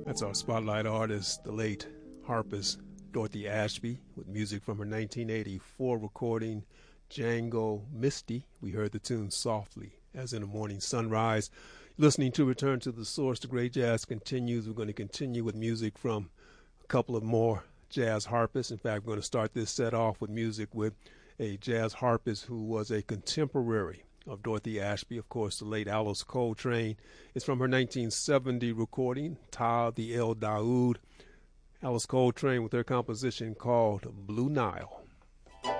That's our spotlight artist, the late harpist Dorothy Ashby, with music from her 1984 recording, Django Misty. We heard the tune Softly as in a Morning Sunrise. Listening to Return to the Source, the great jazz continues. We're going to continue with music from a couple of more jazz harpists. In fact, we're going to start this set off with music with a jazz harpist who was a contemporary of Dorothy Ashby, of course, the late Alice Coltrane. It's from her 1970 recording, Ta the El Daoud. Alice Coltrane with her composition called Blue Nile.